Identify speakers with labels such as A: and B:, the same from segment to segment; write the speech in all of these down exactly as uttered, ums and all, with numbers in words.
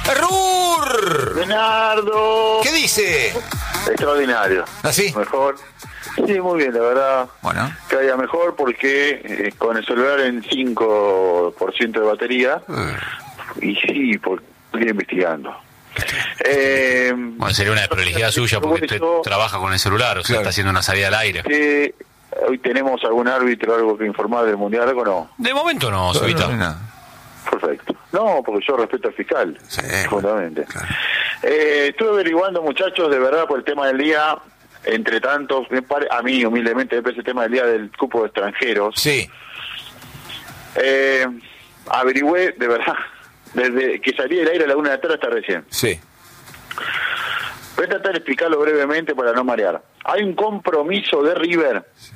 A: ¡Rur!
B: Leonardo.
A: ¿Qué dice?
B: Extraordinario.
A: ¿Así?
B: Mejor. Sí, muy bien, la verdad.
A: Bueno.
B: Cada día mejor porque eh, con el celular en cinco por ciento de batería. Uh. Y sí, por ir investigando. Eh,
C: bueno, sería una desprolijidad suya porque usted eso, trabaja con el celular, o sea, claro. Está haciendo una salida al aire.
B: Eh, ¿Hoy tenemos algún árbitro, algo que informar del Mundial, algo no?
C: De momento no, Zubita. No, no, no.
B: Perfecto. No, porque yo respeto al fiscal, sí, fundamentalmente. Claro. Eh, estuve averiguando, muchachos, de verdad, por el tema del día, entre tantos, a mí humildemente, ese tema del día del cupo de extranjeros.
A: Sí.
B: Eh, averigüé, de verdad, desde que salí del aire a la una de la tarde hasta recién.
A: Sí.
B: Voy a tratar de explicarlo brevemente para no marear. Hay un compromiso de River.
A: Sí.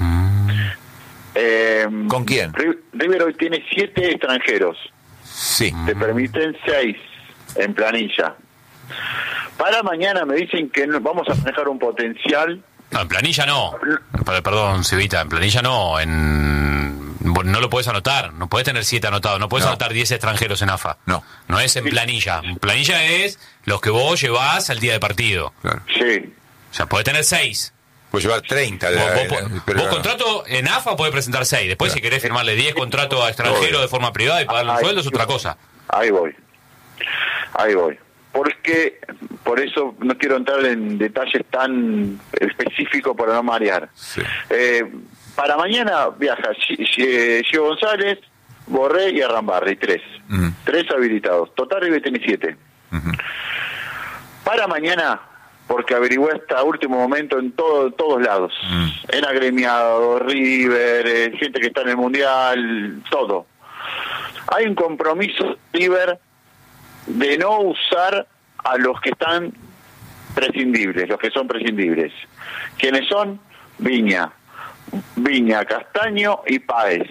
B: Eh,
A: ¿Con quién?
B: River hoy tiene siete extranjeros.
A: Sí.
B: Te permiten seis en planilla. Para mañana me dicen que no, vamos a manejar un potencial.
C: No, en planilla no. Perdón, Civita, en planilla no. En no lo puedes anotar. No puedes tener siete anotados. No puedes no. anotar diez extranjeros en A F A.
A: No.
C: No es en planilla. En planilla es los que vos llevás al día de partido.
A: Claro.
B: Sí.
C: O sea, podés tener seis.
A: Puedes llevar treinta.
C: Vos,
A: la,
C: vos,
A: la,
C: pero... vos contrato en A F A podés presentar seis. Después, claro. Si querés firmarle diez contratos a extranjeros de forma privada y pagarle un sueldo, es otra cosa.
B: Ahí voy. Ahí voy. Porque, por eso no quiero entrar en detalles tan específicos para no marear.
A: Sí.
B: Eh, para mañana viaja Gio González, Borré y Arrambarri, tres. Uh-huh. Tres habilitados. Total River tiene siete. Uh-huh. Para mañana, porque averigüé hasta último momento en todo, todos lados, uh-huh. en agremiado, River, eh, gente que está en el Mundial, todo. Hay un compromiso River de no usar a los que están prescindibles, los que son prescindibles. ¿Quiénes son? Viña, Viña, Castaño y Páez.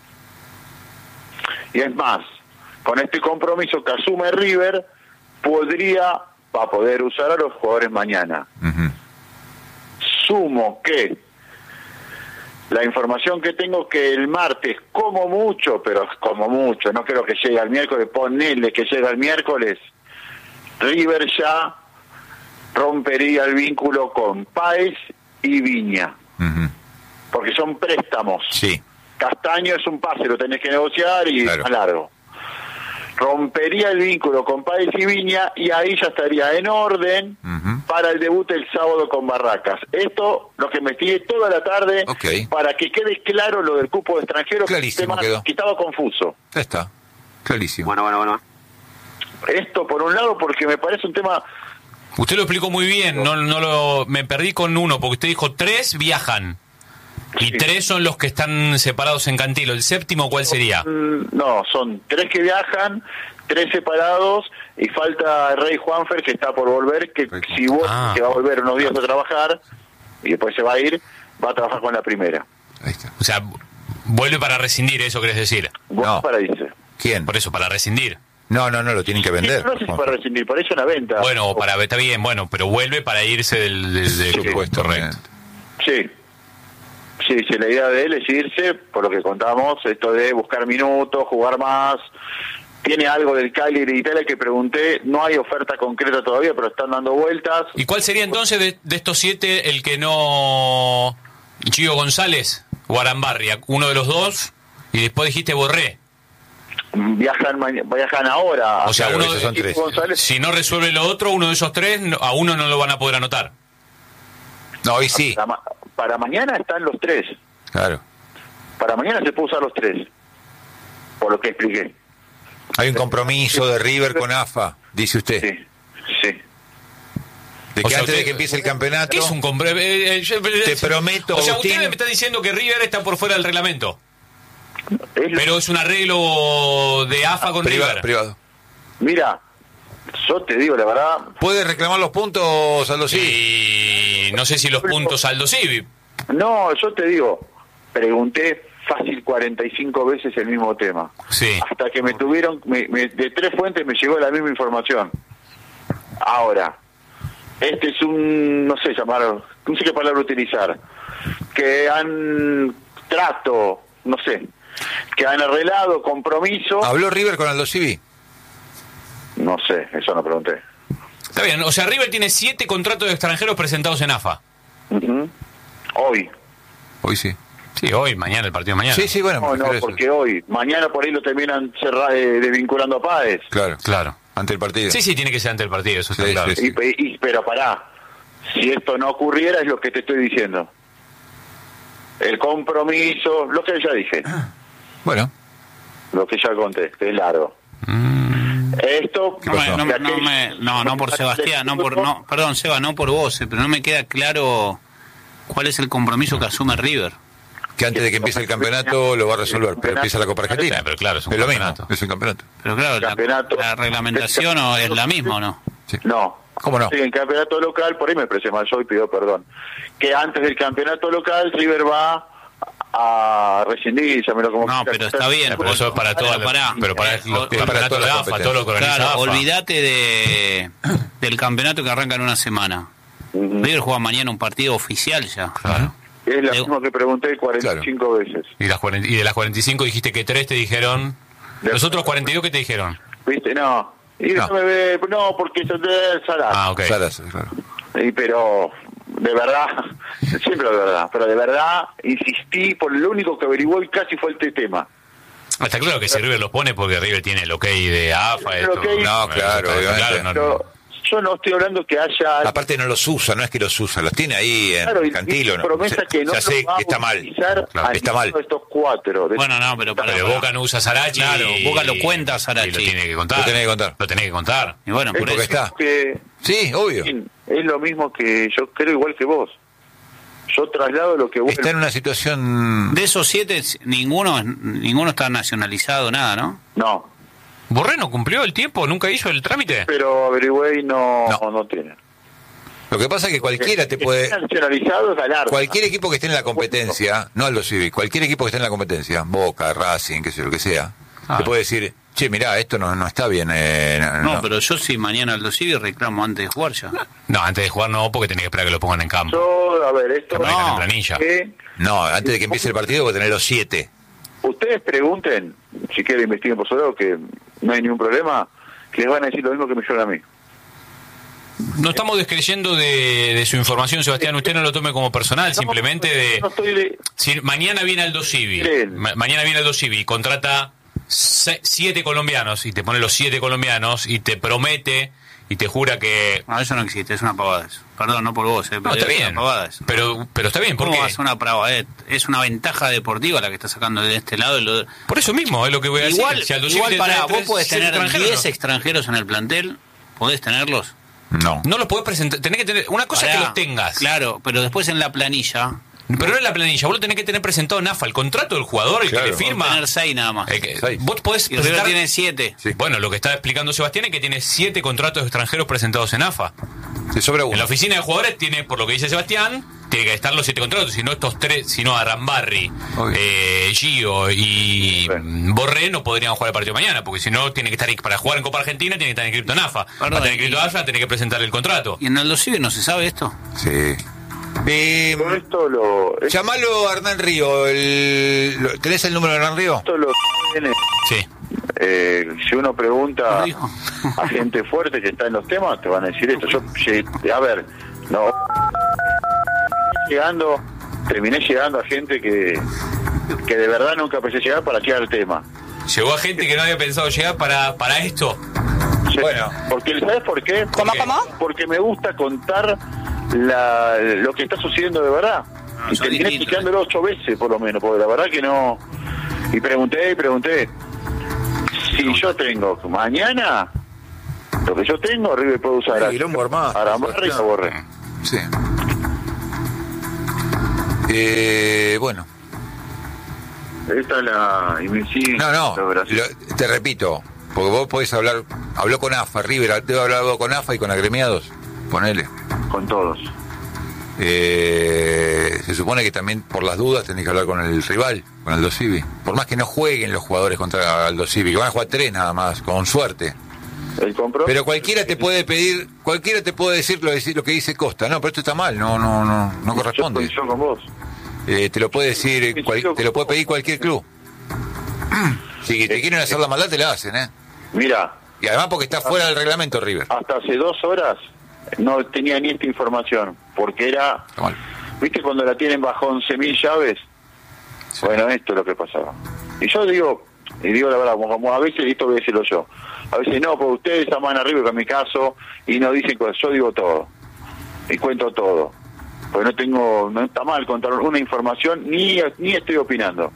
B: Y es más, con este compromiso que asume River, podría, va a poder usar a los jugadores mañana. Uh-huh. Sumo que la información que tengo que el martes, como mucho, pero como mucho, no creo que llegue al miércoles, ponele que llegue al miércoles, River ya rompería el vínculo con Páez y Viña. Uh-huh. Porque son préstamos.
A: Sí.
B: Castaño es un pase, lo tenés que negociar y claro. Más largo. Rompería el vínculo con Páez y Viña y ahí ya estaría en orden uh-huh. para el debut el sábado con Barracas. Esto lo que investigué toda la tarde
A: okay.
B: para que quede claro lo del cupo de extranjeros.
A: Clarísimo quedó.
B: Que estaba confuso.
A: Ya está, clarísimo.
B: Bueno, bueno, bueno. Esto por un lado porque me parece un tema...
C: Usted lo explicó muy bien, no, no lo me perdí con uno, porque usted dijo tres viajan. Y sí. Tres son los que están separados en Cantilo. ¿El séptimo cuál sería?
B: No, son tres que viajan, tres separados, y falta el Rey Juanfer, que está por volver, que si vos, ah. que va a volver unos días a trabajar, y después se va a ir, va a trabajar con la primera.
A: Ahí está.
C: O sea, vuelve para rescindir, ¿eso querés decir?
B: No. Para irse.
A: ¿Quién?
C: Por eso, para rescindir.
A: No, no, no, lo tienen que vender.
B: Sí, no sé si para rescindir, para eso una venta.
C: Bueno, para está bien, bueno, pero vuelve para irse del, del, del
A: sí,
C: puesto, correcto.
B: Sí. Sí, sí, la idea de él es irse, por lo que contamos, esto de buscar minutos, jugar más. Tiene algo del Cagliari de Italia que pregunté, no hay oferta concreta todavía, pero están dando vueltas.
C: ¿Y cuál sería entonces de, de estos siete el que no... Gio González o Arambarria, uno de los dos, y después dijiste Borré?
B: Viajan viajan ahora.
C: O sea,
A: claro,
C: uno de
A: son tres.
B: González,
C: si no resuelve lo otro, uno de esos tres, a uno no lo van a poder anotar.
A: No, hoy sí.
B: Para, para mañana están los tres.
A: Claro.
B: Para mañana se puede usar los tres, por lo que expliqué.
A: Hay un compromiso de River con A F A, dice usted.
B: Sí, sí.
A: De que o sea, antes usted, de que empiece el campeonato...
C: ¿Qué es un compromiso? Eh, eh,
A: te prometo,
C: O sea,
A: Agustín,
C: usted me está diciendo que River está por fuera del reglamento.
B: Es lo...
C: Pero es un arreglo de A F A con
A: privado,
C: River.
A: Privado.
B: Mira, yo te digo la verdad...
A: ¿Puede reclamar los puntos, Aldo Civi?
C: Y no sé si los puntos Aldo Civi.
B: No, yo te digo, pregunté fácil cuarenta y cinco veces el mismo tema.
C: Sí.
B: Hasta que me tuvieron, me, me, de tres fuentes me llegó la misma información. Ahora, este es un, no sé llamarlo, no sé qué palabra utilizar, que han trato, no sé, que han arreglado compromiso.
A: ¿Habló River con Aldo Civi?
B: No sé, eso no pregunté.
C: Está bien, o sea, River tiene siete contratos de extranjeros presentados en A F A.
B: Uh-huh. Hoy.
A: Hoy sí.
C: Sí, hoy, mañana, el partido de mañana.
A: Sí, sí, bueno.
B: No, no, porque eso. Hoy. Mañana por ahí lo terminan cerra, eh, desvinculando a Páez.
A: Claro, claro. Ante el partido.
C: Sí, sí, tiene que ser ante el partido, eso está
A: sí,
C: claro.
A: Sí, sí.
B: Y, y, pero pará, si esto no ocurriera es lo que te estoy diciendo. El compromiso, lo que ya dije.
A: Bueno.
B: Lo que ya conté, que es largo.
C: Mm.
B: Esto...
D: No, me, no, me, no, me, no, no por Sebastián, no por, no, perdón, Seba, no por vos, pero no me queda claro cuál es el compromiso que asume River.
A: Que antes de que empiece el campeonato lo va a resolver, pero empieza la Copa Argentina.
C: Pero claro, es un
A: es lo
C: campeonato.
A: mismo, es un campeonato.
D: Pero claro, la, la reglamentación o es la misma, ¿o no?
A: Sí.
B: No.
A: ¿Cómo no?
B: Sí, en campeonato local, por ahí me expresé mal yo y pido perdón. Que antes del campeonato local River va a rescindir, llámelo como
D: No, pero está bien,
C: pero eso es para toda la, pero para los campeonatos de A F A, todo lo que organiza
D: Claro,
C: A F A.
D: olvídate de, del campeonato que arranca en una semana. Uh-huh. River juega mañana un partido oficial ya.
C: Claro.
B: Es lo
D: de...
B: mismo que pregunté cuarenta y cinco claro. veces.
C: Y, las cuarenta, y de las cuarenta y cinco dijiste que tres te dijeron. De ¿Los otros cuarenta y dos qué te dijeron?
B: ¿Viste? No. Y no, me ve, no porque eso es Salas.
C: Ah, ok.
A: Salas, claro.
B: Y pero, de verdad, siempre de verdad, pero de verdad insistí, por lo único que averiguó casi fue el tema.
C: Está claro que si River los pone porque River tiene el ok de A F A. Esto,
B: okay.
A: No, claro, obviamente.
C: Claro, no,
B: pero, yo no estoy hablando que haya...
A: Aparte no los usa, no es que los usa, los tiene ahí en
B: claro,
A: Cantilo.
B: ¿no? Promesa que no
A: ya sé
B: va
A: que está mal. Claro, está mal.
B: Estos cuatro. De
D: bueno, no, pero para...
C: Pero Boca no usa Sarachi.
D: Claro,
C: y,
D: Boca lo cuenta a Sarachi.
C: Y lo tiene que contar.
A: Lo tiene que contar.
C: Lo tiene que contar.
D: Y bueno, por
A: eso.
D: Está.
B: Que,
A: sí, obvio.
B: Es lo mismo que yo creo igual que vos. Yo traslado lo que vos...
A: Está en una situación...
D: De esos siete, ninguno ninguno está nacionalizado, nada, ¿no?
B: No.
C: ¿Borré no cumplió el tiempo? ¿Nunca hizo el trámite?
B: Pero averigüé y no,
A: no.
B: no, no tiene.
A: Lo que pasa es que cualquiera te puede...
B: Nacionalizado es ganar.
A: Cualquier equipo que esté en la competencia, no Aldo Civi, cualquier equipo que esté en la competencia, Boca, Racing, qué sé yo, lo que sea, ah. te puede decir, che, mirá, esto no, no está bien. Eh, no,
D: no,
A: no,
D: pero yo sí mañana Aldo Civi reclamo antes de jugar ya.
C: No, antes de jugar no, porque tenés que esperar que lo pongan en campo.
B: Yo, a ver, esto...
C: No, en planilla.
B: ¿Qué?
A: No, antes de que empiece el partido voy a tener los siete.
B: Ustedes pregunten, si quieren investiguen por su lado, que no hay ningún problema, que les van a decir lo mismo que me dijeron a mí.
C: No estamos descreyendo de, de su información, Sebastián. Usted no lo tome como personal, no, simplemente de... No estoy de... Si mañana viene Aldo Civi, ma mañana viene Aldo Civi y contrata se siete colombianos y te pone los siete colombianos y te promete y te jura que...
D: No, eso no existe, es una pavada eso. Perdón, no por vos, eh, pero
C: no, está
D: es
C: bien,
D: una pavada eso.
C: Pero, pero está bien, ¿por
D: ¿Cómo
C: qué?
D: va a ser una pavada? Eh, es una ventaja deportiva la que está sacando de este lado. Lo...
C: Por eso mismo es lo que voy a
D: igual,
C: decir. Si
D: igual para vos
C: tres,
D: podés tener
C: extranjeros,
D: diez
C: ¿no?
D: extranjeros en el plantel, podés tenerlos.
A: No.
C: No los podés presentar, tenés que tener... Una cosa
D: Pará,
C: es que los tengas.
D: Claro, pero después en la planilla...
C: Pero no en la planilla, vos lo tenés que tener presentado en A F A, el contrato del jugador, el
A: claro,
C: que le firma.
D: Tener seis nada más.
C: El que,
A: seis.
C: Vos podés
D: y
C: presentar...
D: tiene siete.
C: Sí. Bueno, lo que está explicando Sebastián es que tiene siete contratos extranjeros presentados en A F A.
A: Te sobra uno.
C: En la oficina de jugadores tiene, por lo que dice Sebastián, tiene que estar los siete contratos, si no estos tres, si no Arambarri, eh, Gio y Bien. Borré no podrían jugar el partido mañana, porque si no tiene que estar para jugar en Copa Argentina tiene que estar inscrito en A F A. Perdón, para tener inscrito en A F A tiene que presentar el contrato.
D: ¿Y en Aldo Civi no se sabe esto?
A: Sí. Eh,
B: Todo esto lo...
A: Llamalo a Hernán Río. El, lo, ¿Tenés el número de Hernán Río?
B: Esto lo tiene.
C: Sí.
B: Eh, si uno pregunta a gente fuerte que está en los temas, te van a decir esto. Yo, a ver, no. Llegando, terminé llegando a gente que, que de verdad nunca pensé llegar para quedar el tema.
C: Llegó a gente que no había pensado llegar para, para esto.
B: Sí, bueno. Porque, ¿sabes por qué?
E: ¿Cómo,
B: porque,
E: cómo?
B: Porque me gusta contar la, lo que está sucediendo de verdad. No, y terminé explicándolo ocho veces por lo menos, porque la verdad que no... Y pregunté y pregunté. Si yo tengo mañana, lo que yo tengo, River puede usar a Arambarri y a Borré.
A: Sí. Eh, bueno.
B: Esta es la... Y me sigue
A: no, no, lo, te repito, porque vos podés hablar... Habló con A F A, River, debe haber hablado con A F A y con agremiados. Ponele.
B: Con todos.
A: Eh, se supone que también por las dudas tenés que hablar con el rival, con Aldo Civi. Por más que no jueguen los jugadores contra Aldo Civi, que van a jugar tres nada más, con suerte.
B: El
A: pero cualquiera te puede pedir, cualquiera te puede decir lo, lo que dice Costa. No, pero esto está mal, no, no, no, no corresponde.
B: Yo con vos.
A: Eh, te lo puede decir, cual, te lo puede pedir cualquier club. Si te quieren hacer la maldad, te la hacen, ¿eh?
B: Mira,
A: Y además porque está fuera del reglamento River.
B: Hasta hace dos horas no tenía ni esta información, porque era... ¿Viste cuando la tienen bajo once mil llaves? Sí. Bueno, esto es lo que pasaba. Y yo digo, y digo la verdad, como a veces, esto voy a decirlo yo, a veces no, porque ustedes aman a River, que en mi caso, y no dicen cosas, yo digo todo, y cuento todo. Porque no tengo, no está mal contar una información, ni, ni estoy opinando.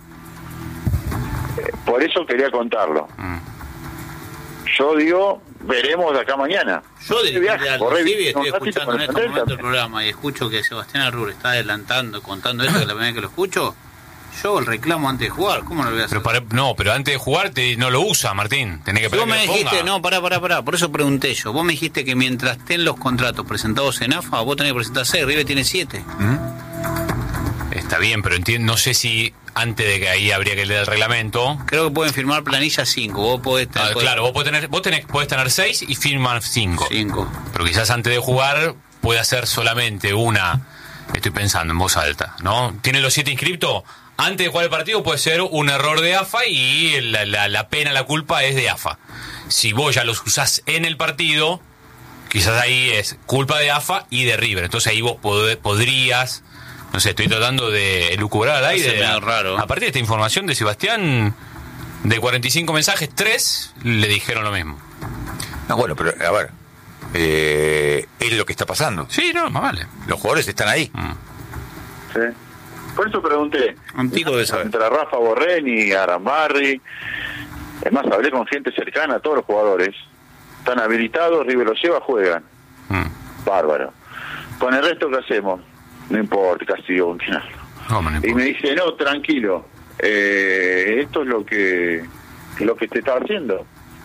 B: Por eso quería contarlo. Mm. Yo digo, veremos de acá mañana.
D: Yo de viaje, estoy escuchando en este momento el programa y escucho que Sebastián Arrur está adelantando, contando esto, que la primera vez que lo escucho, yo el reclamo antes de jugar, ¿cómo no lo voy a hacer?
C: Pero para, no, pero antes de jugar te, no lo usa, Martín. Tenés que
D: Vos me que dijiste, no, pará, pará, pará, por eso pregunté yo. Vos me dijiste que mientras estén los contratos presentados en A F A, vos tenés que presentar seis, River tiene siete. ¿Mm?
C: Está bien, pero entiendo, no sé si antes de que ahí habría que leer el reglamento.
D: Creo que pueden firmar planilla cinco. Vos podés tener,
C: ah, claro, vos podés tener, vos tenés, podés tener seis y firman cinco.
D: cinco.
C: Pero quizás antes de jugar puede hacer solamente una. Estoy pensando en voz alta, ¿no? ¿Tiene los siete inscriptos? Antes de jugar el partido puede ser un error de A F A y la, la, la pena, la culpa es de A F A. Si vos ya los usás en el partido, quizás ahí es culpa de A F A y de River. Entonces ahí vos pod- podrías... No sé, estoy tratando de elucubrar al aire.
D: Es raro.
C: A partir de esta información de Sebastián, de cuarenta y cinco mensajes, tres le dijeron lo mismo.
A: No, bueno, pero a ver, eh, es lo que está pasando.
C: Sí, no, más vale.
A: Los jugadores están ahí. Mm.
B: Sí. Por eso pregunté.
D: Antico de saber.
B: Entre Rafa Borrén y Arambarri. Es más, hablé con gente cercana a todos los jugadores. Están habilitados, River los lleva, juegan. Mm. Bárbaro. Con el resto, ¿qué hacemos? No importa, castigo. No, no y me dice, no, tranquilo, eh, esto es lo que lo que te está haciendo.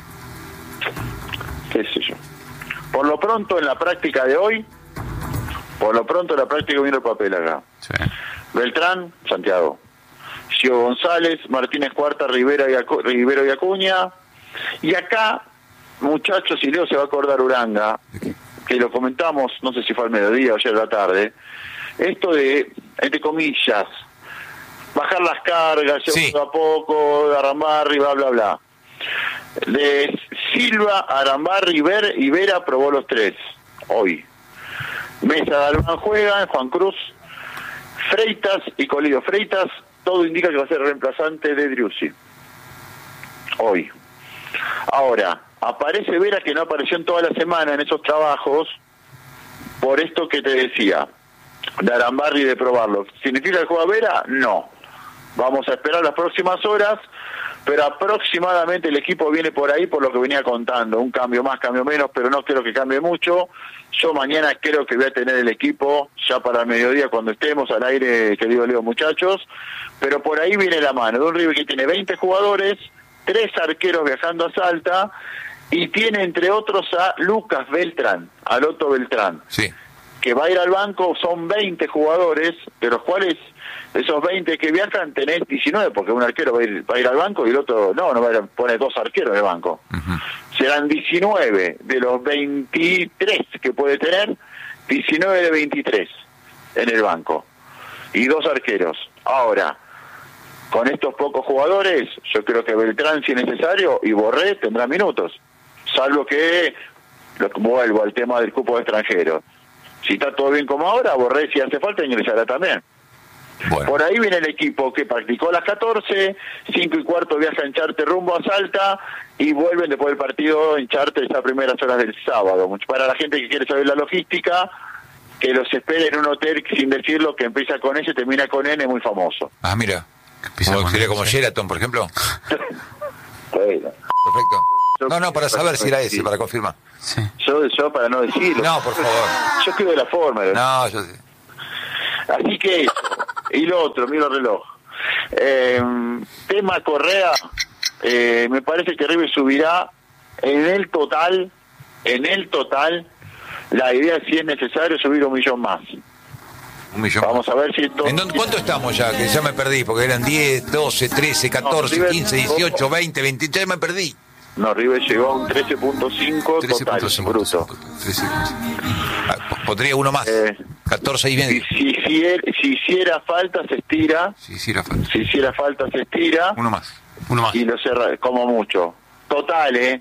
B: Qué sé yo. Por lo pronto, en la práctica de hoy, por lo pronto en la práctica viene el papel acá. Sí. Beltrán, Santiago. Gio González, Martínez Cuarta, Rivera y Acu- Rivero y Acuña. Y acá, muchachos, y Leo se va a acordar Uranga, que lo comentamos, no sé si fue al mediodía o ayer a la tarde, esto de, entre comillas, bajar las cargas, sí. Poco a poco, Arambarri, bla, bla, bla. De Silva, Arambarri y Vera probó los tres, hoy. Mesa, Galván juegan, Juan Cruz, Freitas y Colidio. Freitas, todo indica que va a ser reemplazante de Driussi, hoy. Ahora, aparece Vera, que no apareció en toda la semana en esos trabajos, por esto que te decía, de Arambarri de probarlo. ¿Significa que juega Vera? No. Vamos a esperar las próximas horas, pero aproximadamente el equipo viene por ahí por lo que venía contando. Un cambio más, cambio menos, pero no creo que cambie mucho. Yo mañana creo que voy a tener el equipo ya para el mediodía cuando estemos al aire, querido Leo, muchachos. Pero por ahí viene la mano de un River que tiene veinte jugadores, tres arqueros viajando a Salta, y tiene entre otros a Lucas Beltrán, a Loto Beltrán.
A: Sí.
B: Que va a ir al banco. Son veinte jugadores, de los cuales esos veinte que viajan tenés diecinueve, porque un arquero va a ir, va a ir al banco y el otro no, no va a poner dos arqueros de banco. Uh-huh. Serán diecinueve de los veintitrés que puede tener, diecinueve de veintitrés en el banco y dos arqueros. Ahora, con estos pocos jugadores, yo creo que Beltrán, si es necesario, y Borré tendrá minutos, salvo que, lo, vuelvo al tema del cupo de extranjeros. Si está todo bien como ahora, Borré, si hace falta, ingresará también. Bueno. Por ahí viene el equipo que practicó a las catorce, cinco y cuarto viaja en charter rumbo a Salta y vuelven después del partido en charter esas primeras horas del sábado. Para la gente que quiere saber la logística, que los espere en un hotel, sin decirlo, que empieza con S y termina con N, muy famoso.
A: Ah, mira. Como, sería como Sheraton, por ejemplo.
B: Bueno.
A: Perfecto. No, no, para saber si era ese, para confirmar.
B: Sí. Yo, yo para no decirlo.
A: No, por favor.
B: Yo quedo de la forma. ¿verdad?
A: No, yo sé.
B: Así que, y lo otro, miro el reloj. Eh, tema Correa, eh, me parece que River subirá en el total, en el total, la idea si es necesario subir un millón más.
A: Un millón.
B: Vamos a ver si esto...
A: ¿En dónde, cuánto estamos ya? Que ya me perdí, porque eran diez, doce, trece, catorce, no, quince, dieciocho, veinte, veinte, ya me perdí.
B: No, River llegó a un trece punto cinco total, bruto.
A: trece, ah, podría uno más, eh, catorce y medio.
B: Si, si, si, si hiciera falta, se estira.
A: Si hiciera falta.
B: Si hiciera falta, se estira.
A: Uno más.
C: Uno más.
B: Y lo cerra, como mucho. Total, ¿eh?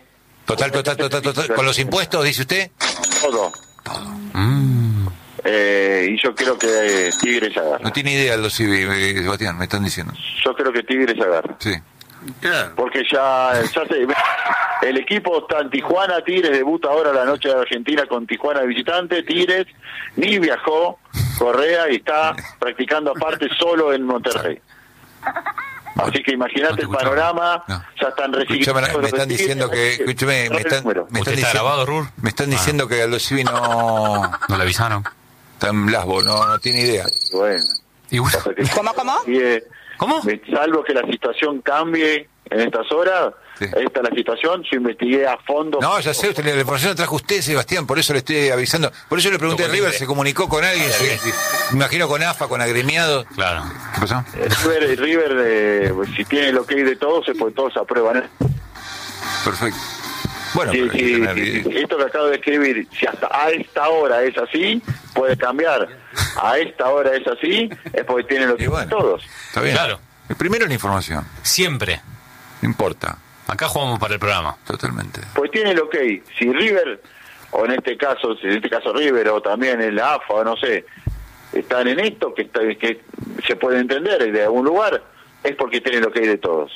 A: Total, total, total, total. ¿Con los impuestos, dice usted?
B: Todo.
A: Todo.
B: Mm. Eh, y yo creo que Tigres agarra.
A: No tiene idea los Civi, eh, Sebastián, me están diciendo.
B: Yo creo que Tigres agarra.
A: Sí.
B: Claro. Porque ya, ya se, el equipo está en Tijuana, Tigres debuta ahora la noche de Argentina con Tijuana de visitante, Tigres ni viajó Correa y está practicando aparte solo en Monterrey. Así que imagínate el panorama, no. Ya están recibiendo.
A: Me, me están diciendo que, escúchame, me están, me están diciendo, grabado, Rur? Me están diciendo ah. que a los Civi no,
C: no le avisaron.
A: Está en Blasbo, no, no tiene idea.
B: Bueno.
C: ¿Y bueno?
E: ¿Cómo, cómo?
B: Y, eh,
C: ¿Cómo?
B: Salvo que la situación cambie en estas horas, sí. Esta es la situación, yo investigué a fondo.
A: No, ya sé, usted, la información la trajo usted, Sebastián, por eso le estoy avisando. Por eso le pregunté, ¿River se comunicó con alguien? Se, se, me imagino con A F A, con agremiados.
C: Claro.
A: ¿Qué pasó?
B: River, River eh, pues, si tiene el ok de todos, pues todos aprueban. ¿eh?
A: Perfecto. Bueno,
B: sí,
A: pero
B: sí, sí, sí. Esto que acabo de escribir, si hasta a esta hora es así, puede cambiar. A esta hora es así, es porque tiene lo que bueno, todos.
A: Está bien.
C: Claro.
A: El primero la información.
C: Siempre.
A: No importa.
C: Acá jugamos para el programa.
A: Totalmente.
B: Pues tiene el ok. Si River, o en este caso, si en este caso River, o también en la A F A, o no sé, están en esto, que, está, que se puede entender de algún lugar, es porque tiene el ok de todos.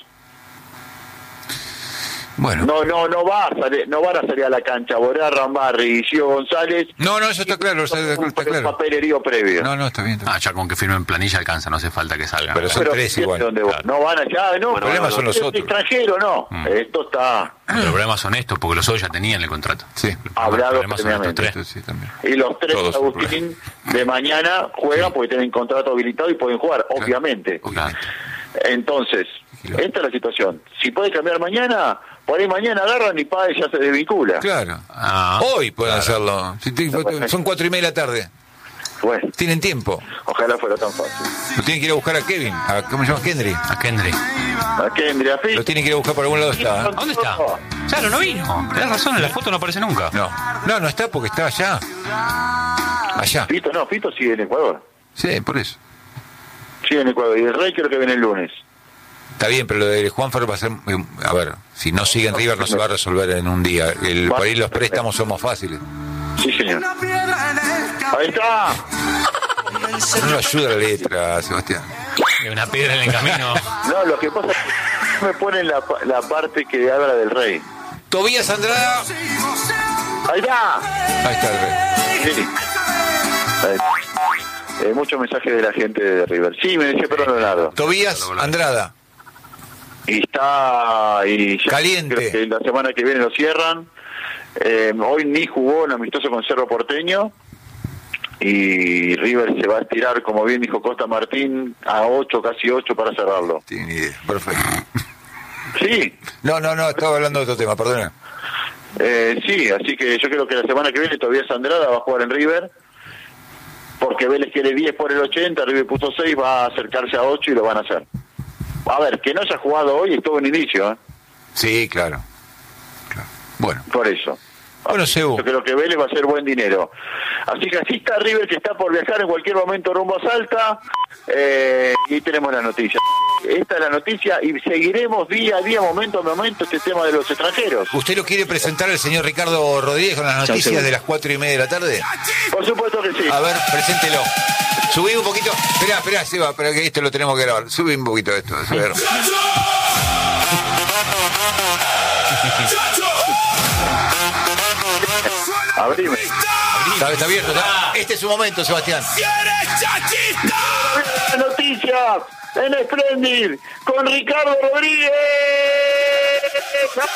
A: Bueno.
B: No, no, no va a salir, no van a salir a la cancha Borré, Rambarri y Gio González.
A: No, no, eso está claro, está, está claro.
B: Papelerío previo.
A: No, no, está bien. Está bien.
C: Ah, ya con que firmen planilla alcanza, no hace falta que salgan.
A: Pero son
B: Pero,
A: tres igual.
B: Claro. No van allá, no.
A: Los problemas son los otros.
B: Extranjero, no. Mm. Esto está.
C: Los problemas son estos, porque los otros ya tenían el contrato.
A: Sí.
B: Hablado previamente.
A: Sí, también.
B: Y los tres, todos, Agustín, de mañana juegan sí. Porque tienen contrato habilitado y pueden jugar, claro. Obviamente.
A: Obviamente.
B: Entonces, claro. Esta es la situación. Si puede cambiar mañana. Por ahí mañana agarran y Páez ya se desvincula.
A: Claro. Ah, hoy pueden claro. hacerlo. Si te, son cuatro y media de la tarde.
B: Bueno.
A: Tienen tiempo.
B: Ojalá fuera tan fácil.
A: Lo tienen que ir a buscar a Kevin. A, ¿Cómo se llama? Kendry.
C: A Kendry.
B: A Kendry, a Fitz.
A: Lo tienen que ir a buscar por algún lado. Está.
C: ¿A dónde está? Claro, no vino. Tenés razón, en la foto no aparece nunca.
A: No, no, no está porque está allá. Allá.
B: Fito, no, Fito sigue en Ecuador.
A: Sí, por eso.
B: Sigue en Ecuador. Y el Rey creo que viene el lunes.
A: Está bien, pero lo de Juanfer va a ser... A ver, si no sigue en River no se va a resolver en un día. El, por ahí los préstamos son más fáciles.
B: Sí, señor. Ahí está.
A: No lo ayuda la letra, Sebastián.
C: Hay una piedra en el camino.
B: No, lo que pasa es que me ponen la, la parte que habla del Rey.
A: Tobías Andrada.
B: Ahí está.
A: Ahí está el Rey.
B: Sí. Ahí. Eh, muchos mensajes de la gente de River. Sí, me decía, perdón, Leonardo.
A: Tobías Andrada.
B: Y está y ya
A: caliente.
B: Creo que la semana que viene lo cierran. Eh, hoy ni jugó en amistoso con Cerro Porteño. Y River se va a estirar, como bien dijo Costa Martín, a ocho, casi ocho para cerrarlo.
A: Tiene idea. Perfecto.
B: Sí.
A: No, no, no, estaba hablando de otro tema, perdona.
B: Eh, sí, así que yo creo que la semana que viene todavía Andrada va a jugar en River. Porque Vélez quiere diez por el ochenta, River puso seis, va a acercarse a ocho y lo van a hacer. A ver, que no haya jugado hoy es todo un inicio, ¿eh?
A: Sí, claro. claro. Bueno.
B: Por eso.
A: Bueno, Sebu.
B: Yo creo que Vélez va a ser buen dinero. Así que así está River, que está por viajar en cualquier momento rumbo a Salta. Eh, y tenemos la noticia. Esta es la noticia y seguiremos día a día, momento a momento, este tema de los extranjeros.
A: ¿Usted lo quiere presentar al señor Ricardo Rodríguez con las noticias Chau, de las cuatro y media de la tarde?
B: Por supuesto que sí.
A: A ver, preséntelo. Subí un poquito. Espera, espera, Seba, pero que esto lo tenemos que grabar. Subí un poquito esto. A ver.
B: Abrime.
A: Está, está abierto, está. Este es su momento, Sebastián.
B: Noticias en Splendid con Ricardo Rodríguez.